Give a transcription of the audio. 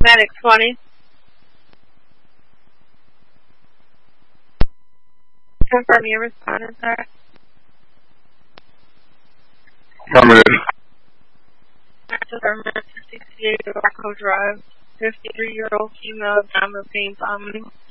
Medic 20. Confirm your responded, sir. Affirmative. Affirmative. 68 Rocco Drive. 53-year-old female abdominal pain vomiting.